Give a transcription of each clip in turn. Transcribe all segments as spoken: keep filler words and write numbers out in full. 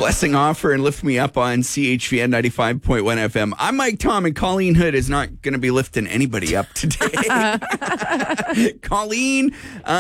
Blessing Offer and Lift Me Up on C H V N ninety-five point one F M. I'm Mike Tom, and Colleen Hood is not going to be lifting anybody up today. Colleen,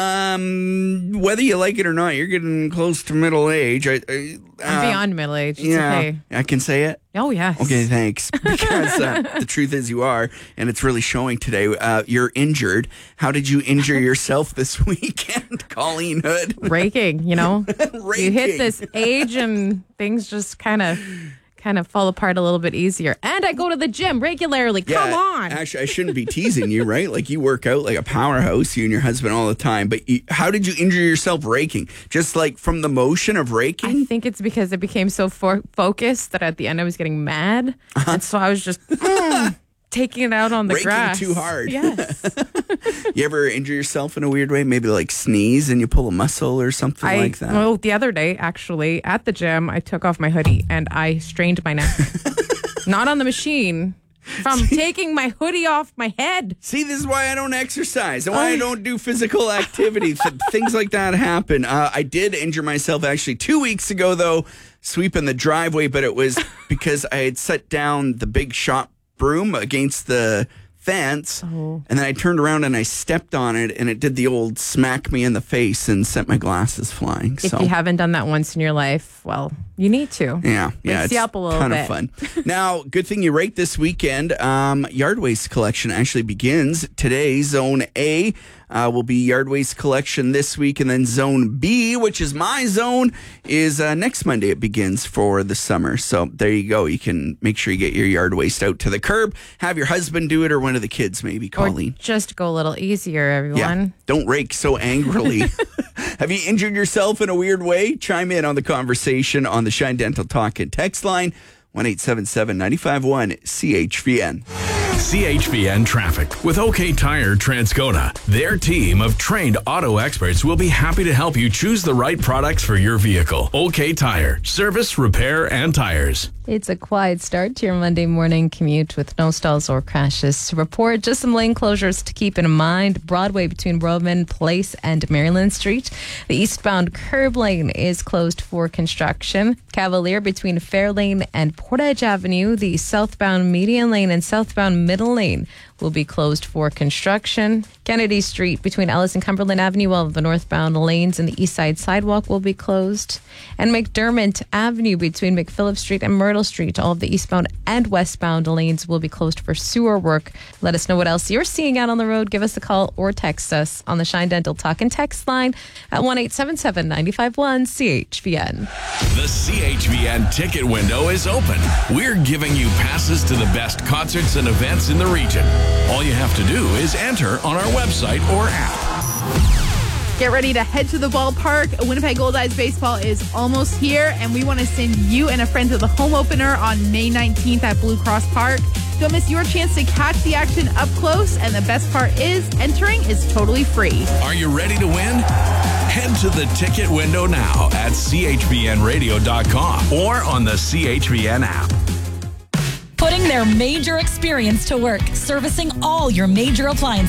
um, whether you like it or not, you're getting close to middle age. I, I, uh, I'm beyond middle age. It's yeah, okay. I can say it. Oh, yes. Okay, thanks. Because uh, the truth is you are, and it's really showing today. Uh, you're injured. How did you injure yourself this weekend, Colleen Hood? Raking, you know? Raking. You hit this age and things just kind of kind of fall apart a little bit easier. And I go to the gym regularly. Come Yeah, on. Actually, I shouldn't be teasing you, right? Like, you work out like a powerhouse, you and your husband, all the time. But you, how did you injure yourself raking? Just like from the motion of raking? I think it's because it became so for- focused that at the end I was getting mad. Uh-huh. And so I was just mm, taking it out on the Raking grass. too hard. Yes. You ever injure yourself in a weird way? Maybe like sneeze and you pull a muscle or something I, like that? Well, the other day, actually, at the gym, I took off my hoodie and I strained my neck. Not on the machine. From taking my hoodie off my head. See, this is why I don't exercise and why I don't do physical activity. Things like that happen. Uh, I did injure myself actually two weeks ago, though, sweeping the driveway, but it was because I had set down the big shop broom against the fence, oh. and then I turned around and I stepped on it, and it did the old smack me in the face and sent my glasses flying. If so. you haven't done that once in your life, well, you need to. Yeah, yeah, Makes it's you up a little ton bit. of fun. Now, good thing you rake this weekend. Um, Yard Waste collection actually begins today. Zone A uh, will be Yard Waste collection this week, and then Zone B, which is my zone, is uh, next Monday. It begins for the summer. So there you go. You can make sure you get your yard waste out to the curb. Have your husband do it, or one of the kids, maybe. Colleen, or just go a little easier, everyone. Yeah, don't rake so angrily. Have you injured yourself in a weird way? Chime in on the conversation on the Shine Dental Talk and text line, one eight seven seven, nine five one, C H V N. C H V N Traffic with OK Tire Transcona. Their team of trained auto experts will be happy to help you choose the right products for your vehicle. OK Tire. Service, repair, and tires. It's a quiet start to your Monday morning commute with no stalls or crashes to report. Just some lane closures to keep in mind. Broadway between Roman Place and Maryland Street. The eastbound curb lane is closed for construction. Cavalier between Fairlane and Portage Avenue. The southbound median lane and southbound middle lane will be closed for construction. Kennedy Street between Ellis and Cumberland Avenue, while the northbound lanes and the east side sidewalk will be closed. And McDermott Avenue between McPhillip Street and Myrtle Street, all of the eastbound and westbound lanes will be closed for sewer work. Let us know what else you're seeing out on the road. Give us a call or text us on the Shine Dental Talk and text line at one eight seven seven, nine five one, C H V N. The C H V N ticket window is open. We're giving you passes to the best concerts and events in the region. All you have to do is enter on our website or app. Get ready to head to the ballpark. Winnipeg Goldeyes baseball is almost here, and we want to send you and a friend to the home opener on May nineteenth at Blue Cross Park. Don't miss your chance to catch the action up close, and the best part is entering is totally free. Are you ready to win? Head to the ticket window now at C H V N radio dot com or on the C H V N app. Putting their major experience to work, servicing all your major appliances.